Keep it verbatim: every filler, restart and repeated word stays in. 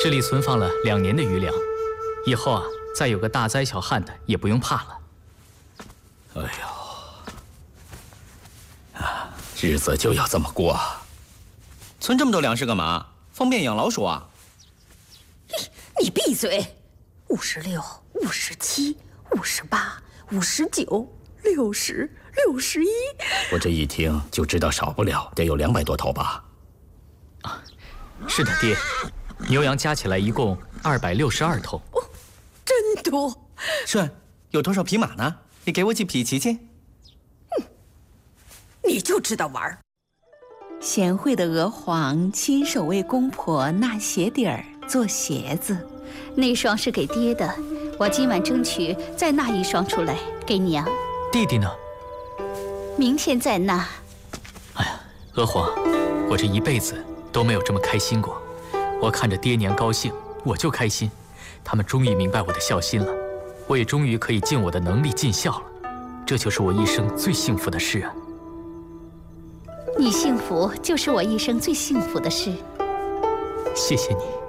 这里存放了两年的余粮，以后啊，再有个大灾小旱的也不用怕了。 哎呦，啊，日子就要这么过。 存这么多粮食干嘛？方便养老鼠啊？ 你闭嘴！五十六、五十七、五十八、五十九、六十、六十一。 我这一听就知道少不了得有两百多头吧？ 啊，是的，爹。牛羊加起来一共二百六十二头。 哦，真多。 顺，有多少匹马呢？你给我几匹骑骑。 嗯，你就知道玩。 贤惠的娥皇亲手为公婆纳鞋底儿做鞋子， 那双是给爹的，我今晚争取再纳一双出来给娘。 弟弟呢？ 明天再纳。 哎呀，娥皇，我这一辈子都没有这么开心过。我看着爹娘高兴，我就开心。他们终于明白我的孝心了，我也终于可以尽我的能力尽孝了。这就是我一生最幸福的事啊！ 你幸福就是我一生最幸福的事。 谢谢你。